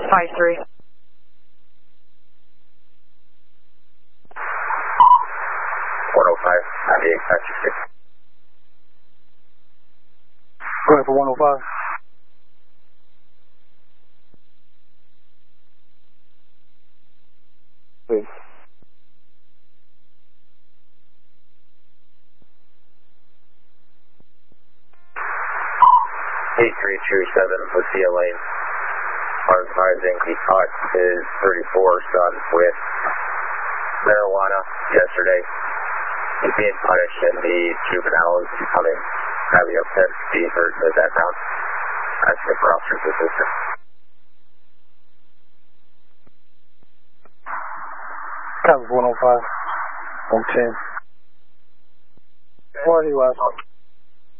5-3. Go ahead for 105. Please. Lucia Lane. Advising he caught his 34 son with marijuana yesterday. He's being punished and the juvenile is becoming highly upset. He's heard the background. Asking for officer's assistance. Copy 105. 110. Where are you last?